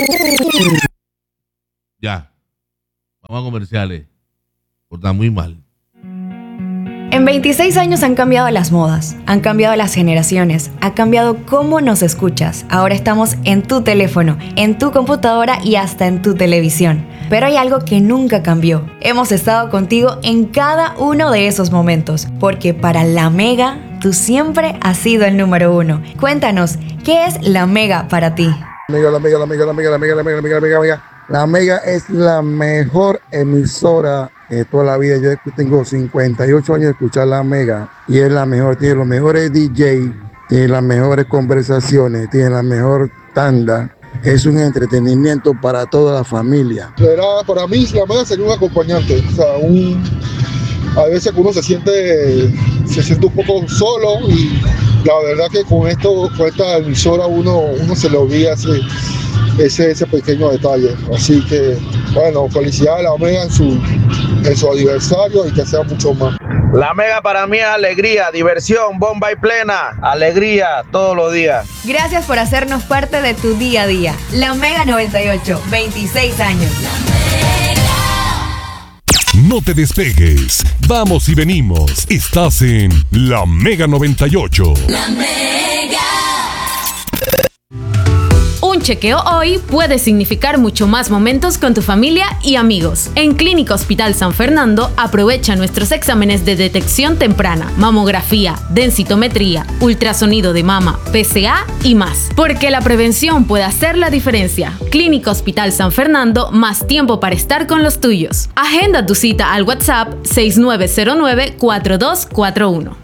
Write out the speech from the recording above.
Ya. Vamos a comerciales. Está muy mal. En 26 años han cambiado las modas, han cambiado las generaciones, ha cambiado cómo nos escuchas. Ahora estamos en tu teléfono, en tu computadora y hasta en tu televisión. Pero hay algo que nunca cambió. Hemos estado contigo en cada uno de esos momentos, porque para La Mega, tú siempre has sido el número uno. Cuéntanos, ¿qué es La Mega para ti? La Mega es la mejor emisora de toda la vida. Yo tengo 58 años de escuchar La Mega y es la mejor. Tiene los mejores DJ, tiene las mejores conversaciones, tiene la mejor tanda. Es un entretenimiento para toda la familia. Para mí La Mega sería un acompañante. O sea, a veces uno se siente un poco solo y la verdad que con esta emisora uno se le olvida ese pequeño detalle. Así que, bueno, felicidades a La Mega en su aniversario y que sea mucho más. La Mega para mí es alegría, diversión, bomba y plena, alegría todos los días. Gracias por hacernos parte de tu día a día. La Mega 98, 26 años. No te despegues, vamos y venimos. Estás en La Mega 98. La Mega. Un chequeo hoy puede significar mucho más momentos con tu familia y amigos. En Clínica Hospital San Fernando aprovecha nuestros exámenes de detección temprana, mamografía, densitometría, ultrasonido de mama, PSA y más. Porque la prevención puede hacer la diferencia. Clínica Hospital San Fernando, más tiempo para estar con los tuyos. Agenda tu cita al WhatsApp 6909-4241.